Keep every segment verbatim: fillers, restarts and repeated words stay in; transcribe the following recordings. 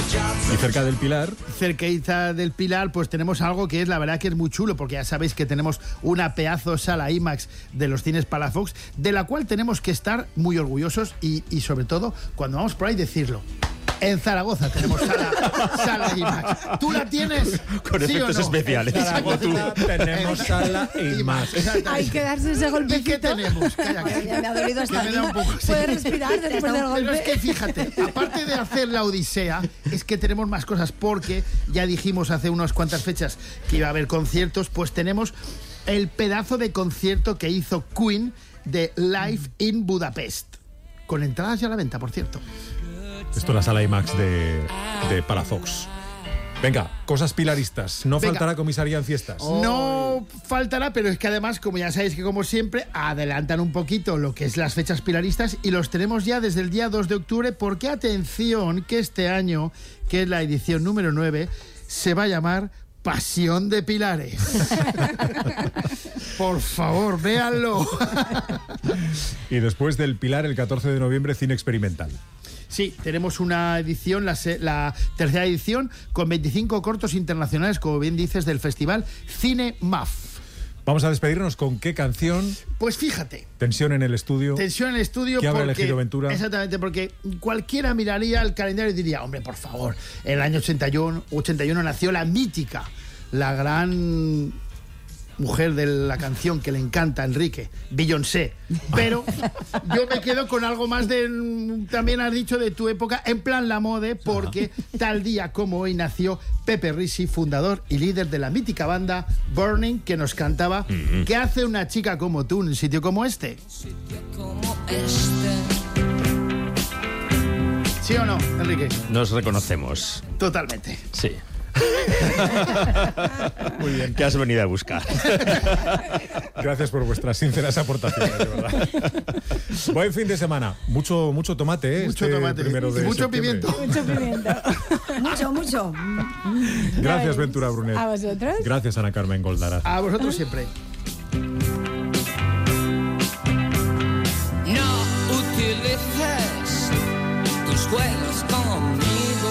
Y cerca del Pilar. Cerquita del Pilar, pues tenemos algo que es, la verdad que es muy chulo, porque ya sabéis que tenemos una pedazo sala IMAX de los cines Palafox, de la cual tenemos que estar muy orgullosos y, y sobre todo, cuando vamos por ahí, decirlo. En Zaragoza tenemos sala, sala IMAX. ¿Tú la tienes? Con ¿Sí efectos o no? especiales. En Zaragoza tenemos sala IMAX. Hay que darse ese golpecito. ¿Y qué tenemos? Calla, calla. Ya me ha dolido hasta Que me da un poco, sí. Puedes respirar después del Pero golpe. es que fíjate, aparte de hacer la odisea, es que tenemos más cosas, porque ya dijimos hace unas cuantas fechas que iba a haber conciertos, pues tenemos el pedazo de concierto que hizo Queen de Live in Budapest, con entradas ya a la venta, por cierto. Esto es la sala IMAX de, de Palafox. Venga, cosas pilaristas. No Venga. faltará comisaría en fiestas. No faltará, pero es que además, como ya sabéis que como siempre, adelantan un poquito lo que es las fechas pilaristas y los tenemos ya desde el día dos de octubre, porque atención, que este año, que es la edición número nueve, se va a llamar Pasión de Pilares. Por favor, véanlo. Y después del Pilar, el catorce de noviembre, cine experimental. Sí, tenemos una edición, la, se- la tercera edición, con veinticinco cortos internacionales, como bien dices, del festival Cine M A F. Vamos a despedirnos con qué canción. Pues fíjate, Tensión en el estudio. tensión en el estudio. ¿Qué habrá porque, elegido Ventura? Exactamente, porque cualquiera miraría el calendario y diría, hombre, por favor, en el año ochenta y uno, ochenta y uno nació la mítica, la gran mujer de la canción que le encanta a Enrique, Beyoncé. Pero yo me quedo con algo más de, también has dicho, de tu época, en plan la mode, porque tal día como hoy nació Pepe Risi, fundador y líder de la mítica banda Burning, que nos cantaba ¿Qué hace una chica como tú en un sitio como este? ¿Sí o no, Enrique? Nos reconocemos. Totalmente. Sí. Muy bien. ¿Qué has venido a buscar? Gracias por vuestras sinceras aportaciones, de verdad. Buen fin de semana. Mucho, mucho tomate, ¿eh? Mucho Este tomate primero de y mucho septiembre. pimiento. Mucho pimiento. Mucho, mucho. Gracias, Ventura Brunet. A vosotros. Gracias, Ana Carmen Goldaraz. A vosotros siempre. No utilices tus juegos conmigo.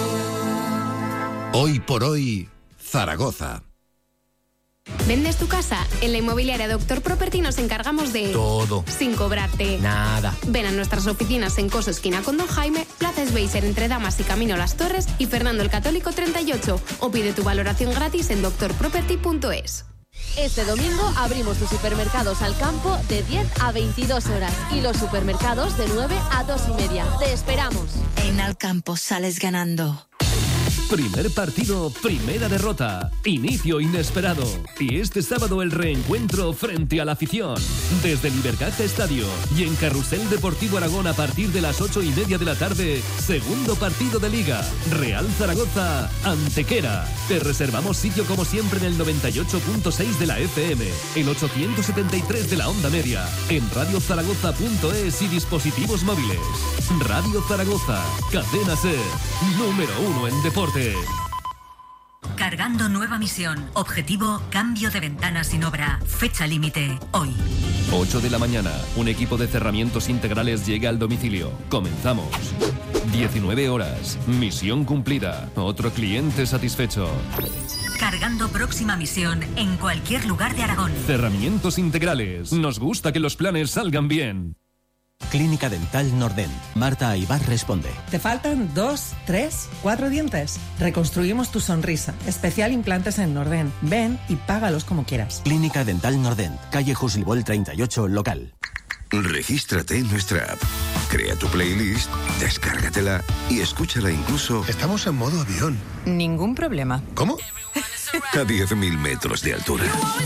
Hoy por hoy, Zaragoza. ¿Vendes tu casa? En la inmobiliaria Doctor Property nos encargamos de... Todo. Sin cobrarte. Nada. Ven a nuestras oficinas en Coso Esquina con Don Jaime, Plaza Sveiser entre Damas y Camino Las Torres y Fernando el Católico treinta y ocho. O pide tu valoración gratis en doctor property punto es. Este domingo abrimos los supermercados al campo de diez a veintidós horas y los supermercados de nueve a dos y media. Te esperamos. En Alcampo sales ganando. Primer partido, primera derrota, inicio inesperado. Y este sábado el reencuentro frente a la afición. Desde el Ibercaja Estadio y en Carrusel Deportivo Aragón a partir de las ocho y media de la tarde, segundo partido de Liga. Real Zaragoza, Antequera. Te reservamos sitio como siempre en el noventa y ocho punto seis de la F M, el ochocientos setenta y tres de la onda media, en radio zaragoza punto es y dispositivos móviles. Radio Zaragoza, cadena SER, número uno en deporte. Cargando nueva misión. Objetivo, cambio de ventanas sin obra. Fecha límite, hoy. ocho de la mañana, un equipo de cerramientos integrales llega al domicilio. Comenzamos. diecinueve horas, misión cumplida. Otro cliente satisfecho. Cargando próxima misión en cualquier lugar de Aragón. Cerramientos integrales. Nos gusta que los planes salgan bien. Clínica Dental Nordent. Marta Aybar responde. ¿Te faltan dos, tres, cuatro dientes? Reconstruimos tu sonrisa. Especial implantes en Nordent. Ven y págalos como quieras. Clínica Dental Nordent. Calle Jusilbol treinta y ocho, local. Regístrate en nuestra app. Crea tu playlist, descárgatela y escúchala incluso... Estamos en modo avión. Ningún problema. ¿Cómo? A diez mil metros de altura.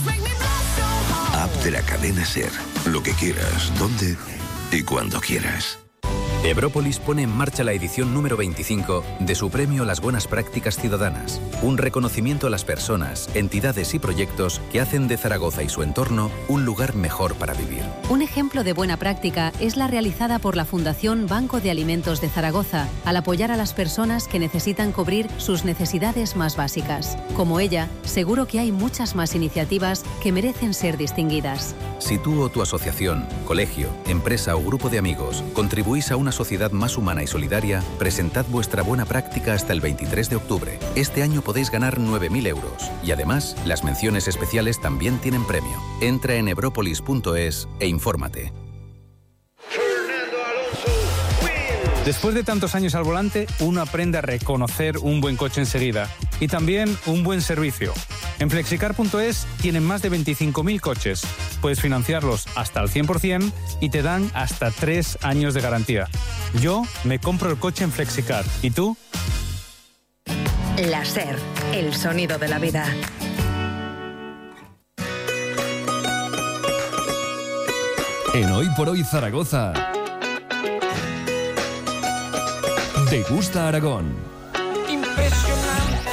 App de la cadena SER. Lo que quieras, dónde y cuando quieras. Ebrópolis pone en marcha la edición número veinticinco de su premio Las Buenas Prácticas Ciudadanas, un reconocimiento a las personas, entidades y proyectos que hacen de Zaragoza y su entorno un lugar mejor para vivir. Un ejemplo de buena práctica es la realizada por la Fundación Banco de Alimentos de Zaragoza, al apoyar a las personas que necesitan cubrir sus necesidades más básicas. Como ella, seguro que hay muchas más iniciativas que merecen ser distinguidas. Si tú o tu asociación, colegio, empresa o grupo de amigos contribuís a una una sociedad más humana y solidaria, presentad vuestra buena práctica hasta el veintitrés de octubre. Este año podéis ganar nueve mil euros. Y además, las menciones especiales también tienen premio. Entra en ebropolis punto es e infórmate. Después de tantos años al volante, uno aprende a reconocer un buen coche enseguida y también un buen servicio. En flexicar punto es tienen más de veinticinco mil coches. Puedes financiarlos hasta el cien por ciento y te dan hasta tres años de garantía. Yo me compro el coche en Flexicar. ¿Y tú? La SER, el sonido de la vida. En Hoy por Hoy Zaragoza, Degusta Aragón. Impresionante.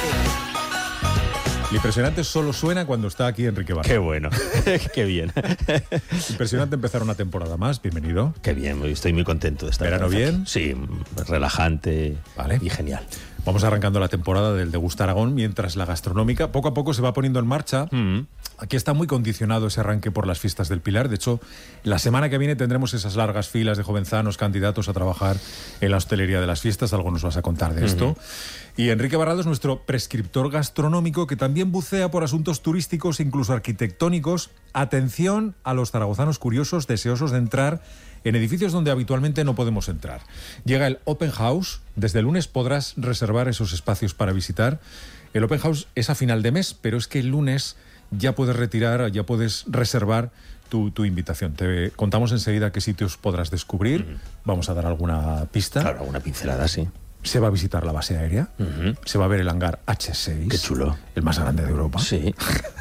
El impresionante solo suena cuando está aquí Enrique Barra. Qué bueno, qué bien. Impresionante empezar una temporada más, bienvenido. Qué bien, estoy muy contento de estar. ¿Verano bien? Sí, relajante, vale, y genial. Vamos arrancando la temporada del Degusta Aragón, mientras la gastronómica poco a poco se va poniendo en marcha. Mm. Aquí está muy condicionado ese arranque por las fiestas del Pilar. De hecho, la semana que viene tendremos esas largas filas de jovenzanos candidatos a trabajar en la hostelería de las fiestas. Algo nos vas a contar de esto. Mm-hmm. Y Enrique Barrado es nuestro prescriptor gastronómico que también bucea por asuntos turísticos e incluso arquitectónicos. Atención a los zaragozanos curiosos, deseosos de entrar en edificios donde habitualmente no podemos entrar. Llega el Open House. Desde el lunes podrás reservar esos espacios para visitar. El Open House es a final de mes, pero es que el lunes ya puedes retirar, ya puedes reservar tu, tu invitación. Te contamos enseguida qué sitios podrás descubrir. Uh-huh. Vamos a dar alguna pista. Claro, alguna pincelada, sí. Se va a visitar la base aérea. Uh-huh. Se va a ver el hangar hache seis. Qué chulo. El más grande de Europa. Sí.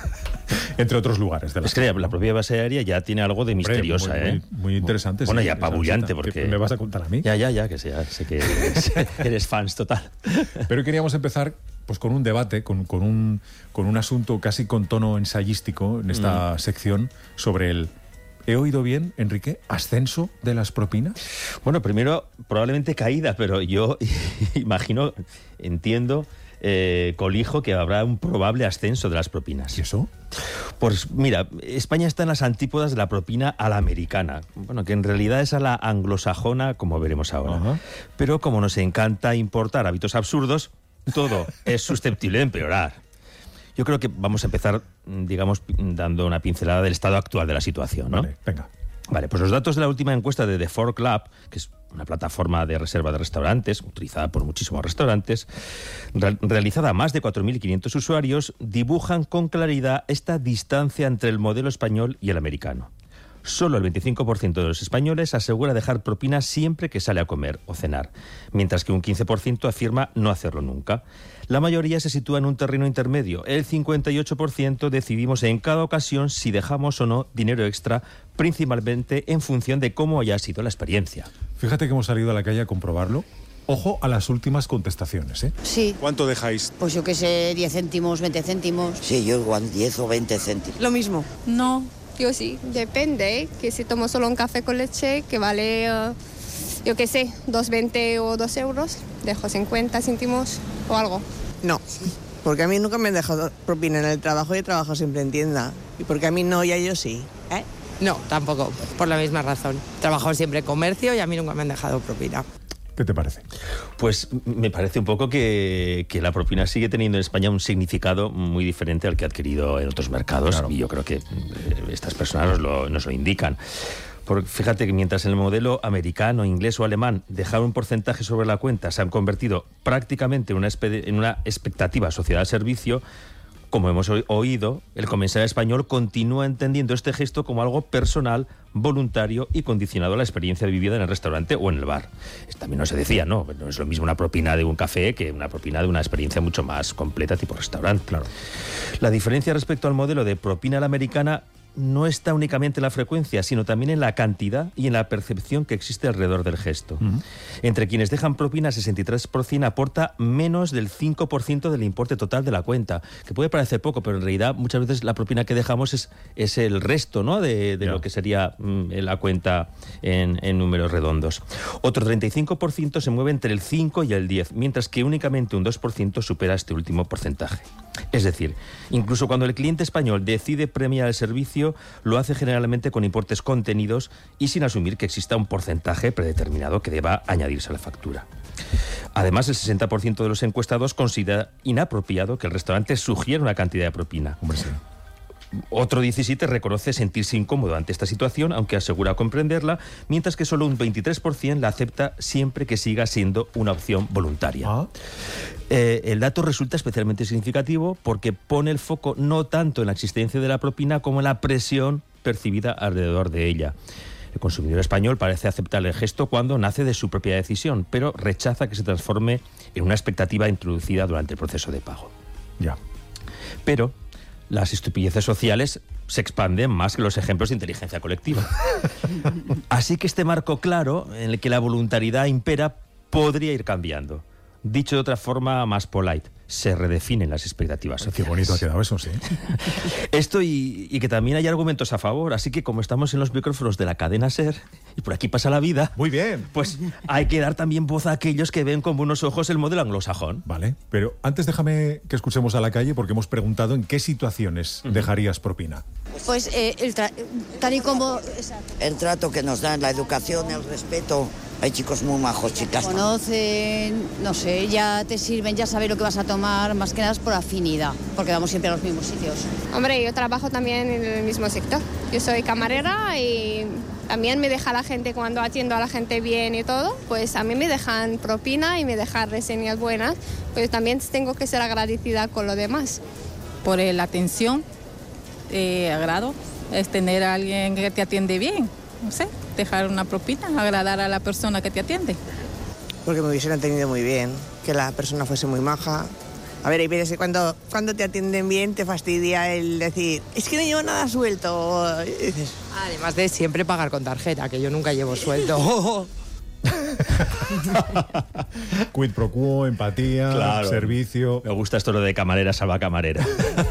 Entre otros lugares. De la es que la propia base aérea ya tiene algo de misteriosa, Hombre, muy, ¿eh? Muy, muy interesante. Bueno, sí, y apabullante, porque... ¿Me vas a contar a mí? Ya, ya, ya, que sé, sé que eres, eres fans total. Pero queríamos empezar pues con un debate, con, con, un, con un asunto casi con tono ensayístico en esta mm. sección sobre el... ¿He oído bien, Enrique? ¿Ascenso de las propinas? Bueno, primero, probablemente caída, pero yo imagino, entiendo... Eh, colijo que habrá un probable ascenso de las propinas. ¿Y eso? Pues mira, España está en las antípodas de la propina a la americana. Bueno, que en realidad es a la anglosajona, como veremos ahora. Uh-huh. Pero como nos encanta importar hábitos absurdos, todo es susceptible de empeorar. Yo creo que vamos a empezar, digamos, dando una pincelada del estado actual de la situación, ¿no? Vale, venga. Vale, pues los datos de la última encuesta de The Four Club, que es una plataforma de reserva de restaurantes, utilizada por muchísimos restaurantes, re- realizada a más de cuatro mil quinientos usuarios, dibujan con claridad esta distancia entre el modelo español y el americano. Solo el veinticinco por ciento de los españoles asegura dejar propina siempre que sale a comer o cenar, mientras que un quince por ciento afirma no hacerlo nunca. La mayoría se sitúa en un terreno intermedio. El cincuenta y ocho por ciento decidimos en cada ocasión si dejamos o no dinero extra, principalmente en función de cómo haya sido la experiencia. Fíjate que hemos salido a la calle a comprobarlo. Ojo a las últimas contestaciones, ¿eh? Sí. ¿Cuánto dejáis? Pues yo qué sé, diez céntimos, veinte céntimos. Sí, yo igual diez o veinte céntimos. Lo mismo. No. Yo sí, depende, que si tomo solo un café con leche, que vale, uh, yo qué sé, dos veinte o dos euros, dejo cincuenta céntimos o algo. No, porque a mí nunca me han dejado propina en el trabajo y he trabajado siempre en tienda. Y porque a mí no y a ellos sí. ¿Eh? No, tampoco, por la misma razón. Trabajo siempre en comercio y a mí nunca me han dejado propina. ¿Qué te parece? Pues me parece un poco que, que la propina sigue teniendo en España un significado muy diferente al que ha adquirido en otros mercados. Claro. Y yo creo que estas personas nos lo, nos lo indican. Porque fíjate que mientras en el modelo americano, inglés o alemán dejar un porcentaje sobre la cuenta se han convertido prácticamente en una, en una expectativa asociada al servicio, como hemos oído, el comensal español continúa entendiendo este gesto como algo personal, voluntario y condicionado a la experiencia vivida en el restaurante o en el bar. También nos se decía, ¿no? No es lo mismo una propina de un café que una propina de una experiencia mucho más completa, tipo restaurante. Claro. La diferencia respecto al modelo de propina a la americana no está únicamente en la frecuencia, sino también en la cantidad y en la percepción que existe alrededor del gesto. Uh-huh. Entre quienes dejan propina, sesenta y tres por ciento aporta menos del cinco por ciento del importe total de la cuenta, que puede parecer poco, pero en realidad muchas veces la propina que dejamos es, es el resto, ¿no?, de, de yeah. lo que sería mm, la cuenta en, en números redondos. Otro treinta y cinco por ciento se mueve entre el cinco y el diez, mientras que únicamente un dos por ciento supera este último porcentaje. Es decir, incluso cuando el cliente español decide premiar el servicio, lo hace generalmente con importes contenidos y sin asumir que exista un porcentaje predeterminado que deba añadirse a la factura. Además, el sesenta por ciento de los encuestados considera inapropiado que el restaurante sugiera una cantidad de propina. Hombre, sí. Otro diecisiete por ciento reconoce sentirse incómodo ante esta situación, aunque asegura comprenderla, mientras que solo un veintitrés por ciento la acepta siempre que siga siendo una opción voluntaria. Ah. Eh, el dato resulta especialmente significativo porque pone el foco no tanto en la existencia de la propina como en la presión percibida alrededor de ella. El consumidor español parece aceptar el gesto cuando nace de su propia decisión, pero rechaza que se transforme en una expectativa introducida durante el proceso de pago. Ya. Pero las estupideces sociales se expanden más que los ejemplos de inteligencia colectiva. Así que este marco claro, en el que la voluntariedad impera, podría ir cambiando. Dicho de otra forma más polite, se redefinen las expectativas sociales. Qué bonito ha quedado eso, sí. Esto y, y que también hay argumentos a favor, así que como estamos en los micrófonos de la cadena SER, y por aquí pasa la vida... Muy bien. Pues hay que dar también voz a aquellos que ven con buenos ojos el modelo anglosajón. Vale, pero antes déjame que escuchemos a la calle porque hemos preguntado en qué situaciones uh-huh. dejarías propina. Pues eh, el tra- tal y como... El trato que nos dan, la educación, el respeto. Hay chicos muy majos, chicas. Conocen, no sé, ya te sirven, ya sabes lo que vas a tomar, más que nada es por afinidad, porque vamos siempre a los mismos sitios. Hombre, yo trabajo también en el mismo sector. Yo soy camarera y también me deja la gente, cuando atiendo a la gente bien y todo, pues a mí me dejan propina y me dejan reseñas buenas, pues también tengo que ser agradecida con lo demás. Por la atención, eh, agrado, es tener a alguien que te atiende bien. No sé, dejar una propina, agradar a la persona que te atiende. Porque me hubiesen atendido muy bien, que la persona fuese muy maja. A ver, hay veces que cuando, cuando te atienden bien te fastidia el decir, es que no llevo nada suelto. Y dices, además de siempre pagar con tarjeta, que yo nunca llevo sueldo. Quid pro quo, empatía, claro. servicio. Me gusta esto lo de camarera salva camarera.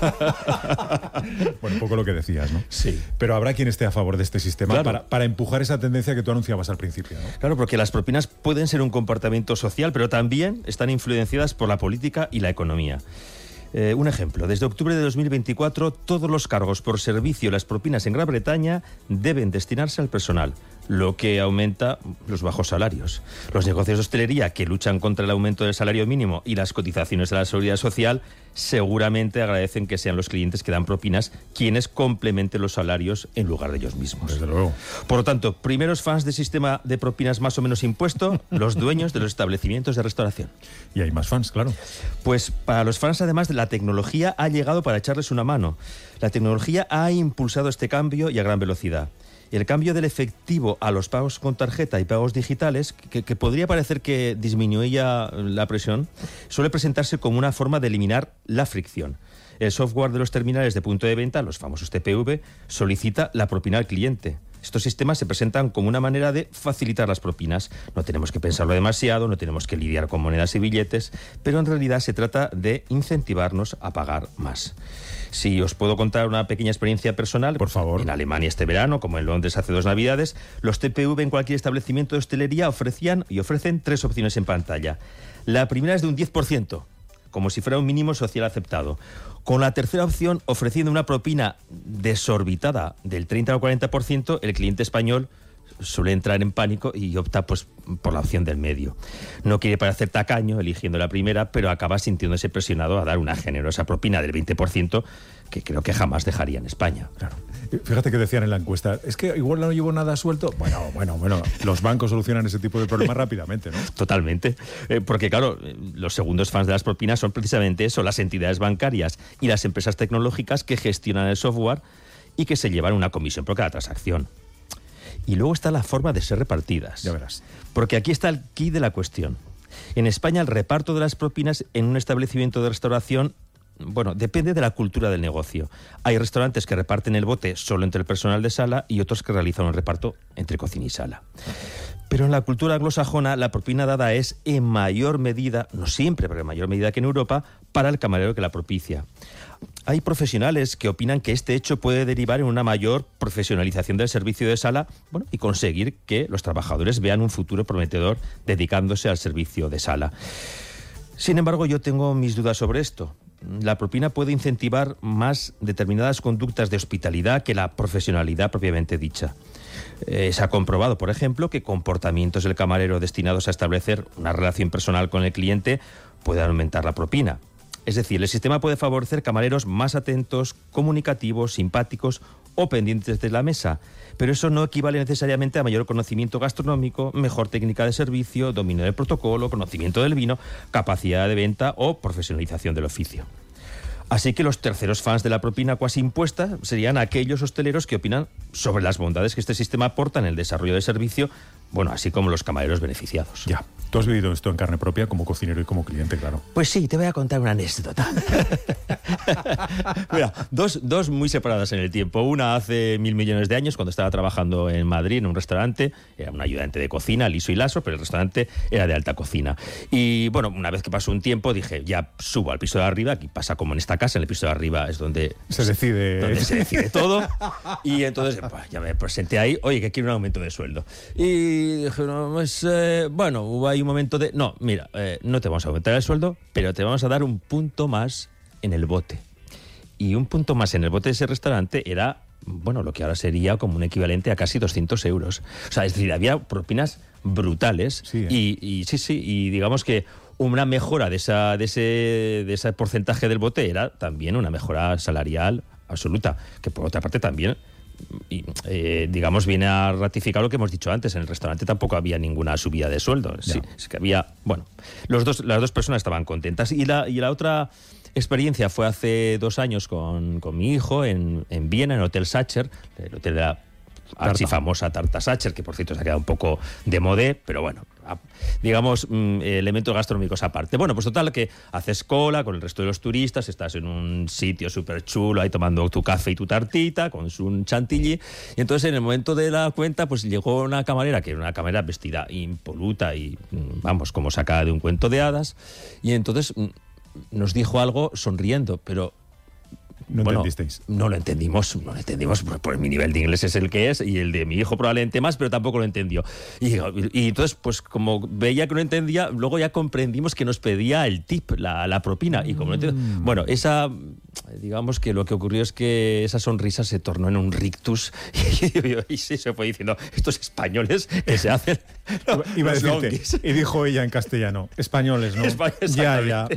Bueno, un poco lo que decías, ¿no? Sí. Pero habrá quien esté a favor de este sistema claro. para, para empujar esa tendencia que tú anunciabas al principio, ¿no? Claro, porque las propinas pueden ser un comportamiento social, pero también están influenciadas por la política y la economía. Eh, un ejemplo, desde octubre de dos mil veinticuatro, todos los cargos por servicio y las propinas en Gran Bretaña deben destinarse al personal, lo que aumenta los bajos salarios. Los negocios de hostelería que luchan contra el aumento del salario mínimo y las cotizaciones a la seguridad social seguramente agradecen que sean los clientes que dan propinas quienes complementen los salarios en lugar de ellos mismos. Desde luego. Por lo tanto, primeros fans del sistema de propinas más o menos impuesto, los dueños de los establecimientos de restauración. Y hay más fans, claro. Pues para los fans, además, la tecnología ha llegado para echarles una mano. La tecnología ha impulsado este cambio y a gran velocidad. El cambio del efectivo a los pagos con tarjeta y pagos digitales, que, que podría parecer que disminuía la presión, suele presentarse como una forma de eliminar la fricción. El software de los terminales de punto de venta, los famosos T P V, solicita la propina al cliente. Estos sistemas se presentan como una manera de facilitar las propinas. No tenemos que pensarlo demasiado, no tenemos que lidiar con monedas y billetes, pero en realidad se trata de incentivarnos a pagar más. Si os puedo contar una pequeña experiencia personal, por favor. En Alemania este verano, como en Londres hace dos navidades, los T P V en cualquier establecimiento de hostelería ofrecían y ofrecen tres opciones en pantalla. La primera es de un diez por ciento, como si fuera un mínimo social aceptado. Con la tercera opción, ofreciendo una propina desorbitada del treinta al cuarenta por ciento, el cliente español suele entrar en pánico y opta pues, por la opción del medio. No quiere parecer tacaño eligiendo la primera, pero acaba sintiéndose presionado a dar una generosa propina del veinte por ciento que creo que jamás dejaría en España. Claro. Fíjate que decían en la encuesta, es que igual no llevo nada suelto. Bueno, bueno, bueno, los bancos solucionan ese tipo de problemas rápidamente, ¿no? Totalmente. Eh, porque, claro, los segundos fans de las propinas son precisamente eso, las entidades bancarias y las empresas tecnológicas que gestionan el software y que se llevan una comisión por cada transacción. Y luego está la forma de ser repartidas. Ya verás. Porque aquí está el quid de la cuestión. En España, el reparto de las propinas en un establecimiento de restauración, bueno, depende de la cultura del negocio. Hay restaurantes que reparten el bote solo entre el personal de sala y otros que realizan un reparto entre cocina y sala. Pero en la cultura anglosajona, la propina dada es en mayor medida, no siempre, pero en mayor medida que en Europa, para el camarero que la propicia. Hay profesionales que opinan que este hecho puede derivar en una mayor profesionalización del servicio de sala, bueno, y conseguir que los trabajadores vean un futuro prometedor dedicándose al servicio de sala. Sin embargo, yo tengo mis dudas sobre esto. la propina puede incentivar más determinadas conductas de hospitalidad que la profesionalidad propiamente dicha. Eh, se ha comprobado, por ejemplo, que comportamientos del camarero destinados a establecer una relación personal con el cliente pueden aumentar la propina. Es decir, el sistema puede favorecer camareros más atentos, comunicativos, simpáticos o pendientes de la mesa, pero eso no equivale necesariamente a mayor conocimiento gastronómico, mejor técnica de servicio, dominio del protocolo, conocimiento del vino, capacidad de venta o profesionalización del oficio. Así que los terceros fans de la propina cuasi impuesta serían aquellos hosteleros que opinan sobre las bondades que este sistema aporta en el desarrollo del servicio, bueno, así como los camareros beneficiados. Ya. Tú has vivido esto en carne propia como cocinero y como cliente, claro. Pues sí, te voy a contar una anécdota. Mira, dos, dos muy separadas en el tiempo. Una hace mil millones de años, cuando estaba trabajando en Madrid en un restaurante. Era un ayudante de cocina, liso y laso, pero el restaurante era de alta cocina. Y bueno, una vez que pasó un tiempo, dije, ya subo al piso de arriba. Aquí pasa como en esta casa, en el piso de arriba es donde se decide, donde se decide todo. Y entonces pues, ya me presenté ahí, oye, que quiero un aumento de sueldo. Y dije, no, pues, eh, bueno, hubo ahí un momento de, no, mira, eh, no te vamos a aumentar el sueldo, pero te vamos a dar un punto más en el bote. Y un punto más en el bote de ese restaurante era, bueno, lo que ahora sería como un equivalente a casi doscientos euros. O sea, es decir, había propinas brutales. Sí, ¿eh? y, y sí, sí, y digamos que una mejora de, esa, de, ese, de ese porcentaje del bote era también una mejora salarial absoluta, que por otra parte también, y, eh, digamos, viene a ratificar lo que hemos dicho antes. En el restaurante tampoco había ninguna subida de sueldo. Sí, es que había, bueno, los dos, las dos personas estaban contentas. Y la, y la otra experiencia fue hace dos años con, con mi hijo en, en Viena, en el Hotel Sacher, el hotel de la archifamosa Tarta Sacher, que por cierto se ha quedado un poco de modé, pero bueno, digamos, elementos gastronómicos aparte. Bueno, pues total, que haces cola con el resto de los turistas, estás en un sitio súper chulo ahí tomando tu café y tu tartita con un chantilly, y entonces en el momento de la cuenta pues llegó una camarera, que era una camarera vestida impoluta y vamos, como sacada de un cuento de hadas, y entonces nos dijo algo sonriendo, pero no bueno, entendisteis. No lo entendimos, no lo entendimos, por mi nivel de inglés es el que es y el de mi hijo probablemente más, pero tampoco lo entendió. Y, y entonces, pues como veía que no entendía, luego ya comprendimos que nos pedía el tip, la, la propina. Y como no entendió, mm. bueno, esa, digamos que lo que ocurrió es que esa sonrisa se tornó en un rictus y, y sí, se fue diciendo, estos españoles que se hacen... No, iba a decirte, y dijo ella en castellano, españoles, ¿no? Españoles, ya, ya.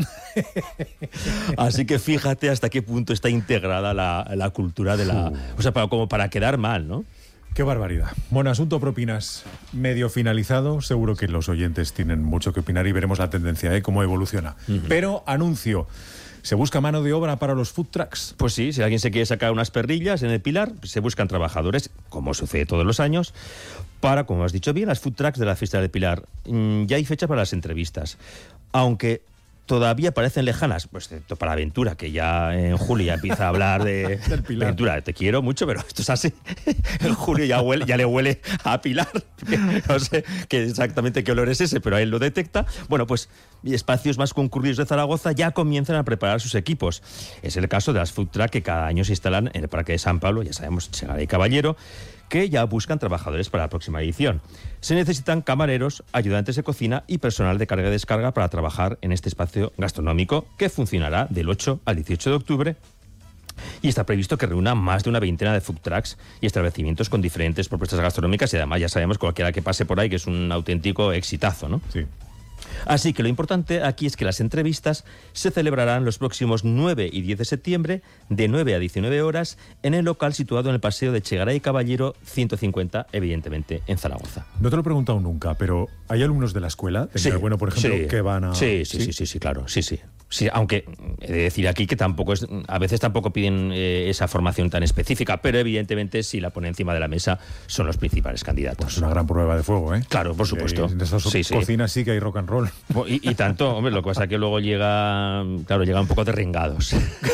Así que fíjate hasta qué punto está integrada la, la cultura de la... O sea, para, como para quedar mal, ¿no? Qué barbaridad. Bueno, asunto propinas medio finalizado. Seguro que los oyentes tienen mucho que opinar y veremos la tendencia, ¿eh? Cómo evoluciona. Uh-huh. Pero, anuncio, ¿se busca mano de obra para los food trucks? Pues sí, si alguien se quiere sacar unas perrillas en el Pilar, se buscan trabajadores, como sucede todos los años, para, como has dicho bien, las food trucks de la fiesta del Pilar. Mm, ya hay fecha para las entrevistas. Aunque todavía parecen lejanas, pues excepto para Ventura, que ya en julio ya empieza a hablar de Ventura, te quiero mucho, pero esto es así. En julio ya, huele, ya le huele a Pilar. No sé qué exactamente qué olor es ese, pero él lo detecta. Bueno, pues espacios más concurridos de Zaragoza ya comienzan a preparar sus equipos. Es el caso de las food truck que cada año se instalan en el Parque de San Pablo, ya sabemos, Chegaray y Caballero, que ya buscan trabajadores para la próxima edición. Se necesitan camareros, ayudantes de cocina y personal de carga y descarga para trabajar en este espacio gastronómico que funcionará del ocho al dieciocho de octubre y está previsto que reúna más de una veintena de food trucks y establecimientos con diferentes propuestas gastronómicas y además ya sabemos cualquiera que pase por ahí que es un auténtico exitazo, ¿no? Sí. Así que lo importante aquí es que las entrevistas se celebrarán los próximos nueve y diez de septiembre, de nueve a diecinueve horas, en el local situado en el Paseo de Chegaray y Caballero ciento cincuenta, evidentemente, en Zaragoza. No te lo he preguntado nunca, pero ¿hay alumnos de la escuela, de sí, bueno, por ejemplo, sí, que van a...? Sí, sí, sí, sí, sí, sí, claro, sí, sí. Sí, aunque he de decir aquí que tampoco es, a veces tampoco piden eh, esa formación tan específica, pero evidentemente si la pone encima de la mesa son los principales candidatos. Pues una gran prueba de fuego, ¿eh? Claro, por supuesto. En esas sí, cocinas sí. sí que hay rock and roll. Y, y tanto, hombre, lo que pasa es que luego llega, claro, llega un poco derringados.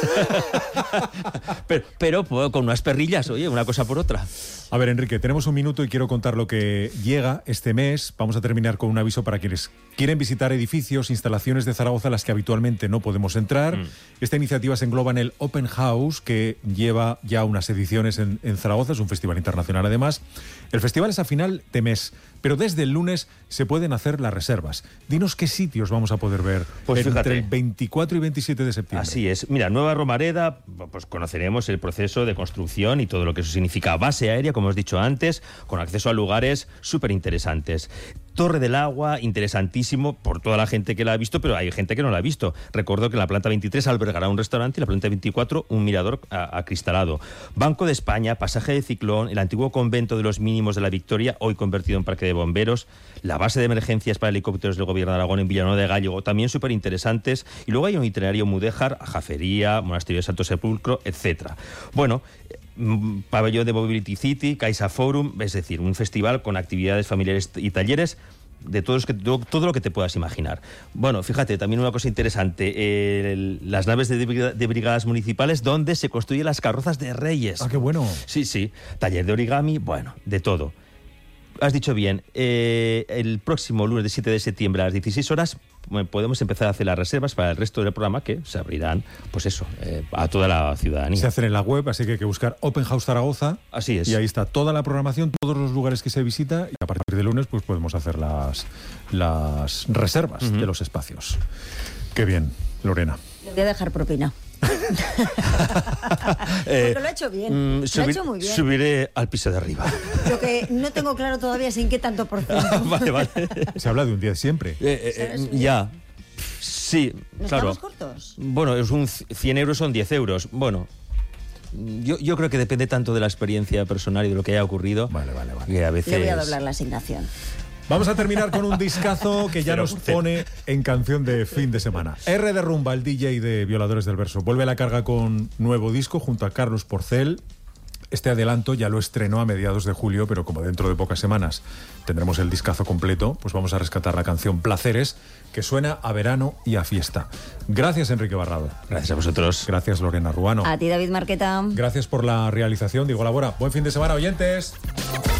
pero, pero pues, con unas perrillas, oye, una cosa por otra. A ver, Enrique, tenemos un minuto y quiero contar lo que llega este mes. Vamos a terminar con un aviso para quienes quieren visitar edificios, instalaciones de Zaragoza a las que habitualmente lamentablemente no podemos entrar. Mm. Esta iniciativa se engloba en el Open House, que lleva ya unas ediciones en, en Zaragoza, es un festival internacional además. El festival es a final de mes, pero desde el lunes se pueden hacer las reservas. Dinos qué sitios vamos a poder ver pues entre fíjate, el veintikuatro y veintisiete de septiembre. Así es. Mira, Nueva Romareda, pues conoceremos el proceso de construcción y todo lo que eso significa. Base aérea, como os he dicho antes, con acceso a lugares súper interesantes. Torre del Agua, interesantísimo por toda la gente que la ha visto, pero hay gente que no la ha visto. Recuerdo que la planta veintitrés albergará un restaurante y la planta veinticuatro un mirador acristalado. Banco de España, pasaje de ciclón, el antiguo convento de los mínimos de la Victoria, hoy convertido en parque de bomberos, la base de emergencias para helicópteros del Gobierno de Aragón en Villanueva de Gállego, también súper interesantes. Y luego hay un itinerario mudéjar, Jafería, Monasterio de Santo Sepulcro, etcétera. Bueno, pabellón de Mobility City, Caixa Forum, es decir, un festival con actividades familiares y talleres de todo, que, todo, todo lo que te puedas imaginar. Bueno, fíjate, también una cosa interesante, eh, las naves de, de brigadas municipales donde se construyen las carrozas de Reyes. ¡Ah, qué bueno! Sí, sí, taller de origami, bueno, de todo. Has dicho bien, eh, el próximo lunes de siete de septiembre a las dieciséis horas podemos empezar a hacer las reservas para el resto del programa, que se abrirán, pues eso, eh, a toda la ciudadanía. Se hacen en la web, así que hay que buscar Open House Zaragoza. Así es. Y ahí está toda la programación, todos los lugares que se visita, y a partir de lunes pues podemos hacer las, las reservas uh-huh. de los espacios. Qué bien, Lorena. Le voy a dejar propina. eh, Porque lo ha hecho bien, mm, subir, lo ha hecho muy bien. Subiré al piso de arriba. Lo que no tengo claro todavía es en qué tanto por ciento. Vale, vale. Se habla de un diez siempre. Eh, eh, eh, ya. Sí, ¿Nos claro. estamos cortos? Bueno, es un cien euros son diez euros. Bueno, yo, yo creo que depende tanto de la experiencia personal y de lo que haya ocurrido. Vale, vale, vale. Que a veces... Le voy a doblar la asignación. Vamos a terminar con un discazo que ya nos pone en canción de fin de semana. R de Rumba, el D J de Violadores del Verso, vuelve a la carga con nuevo disco junto a Carlos Porcel. Este adelanto ya lo estrenó a mediados de julio, pero como dentro de pocas semanas tendremos el discazo completo, pues vamos a rescatar la canción Placeres, que suena a verano y a fiesta. Gracias, Enrique Barrado. Gracias a vosotros. Gracias, Lorena Ruano. A ti, David Marqueta. Gracias por la realización, Diego Labora. Buen fin de semana, oyentes.